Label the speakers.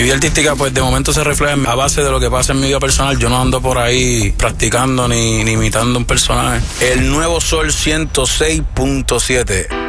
Speaker 1: Mi vida artística pues de momento se refleja a base de lo que pasa en mi vida personal. Yo no ando por ahí practicando ni imitando un personaje. El Nuevo Sol 106.7.